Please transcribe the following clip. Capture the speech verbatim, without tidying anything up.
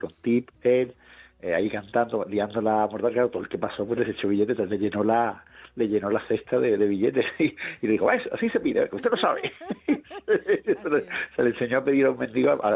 con tips, él, eh, ahí cantando, liando la mortal, claro, todo el que pasó pues les echó billetes, entonces le llenó la le llenó la cesta de, de billetes y, y le dijo, "Ah, eso, así se pide, que usted lo sabe". se, le, se le enseñó a pedir a un mendigo a,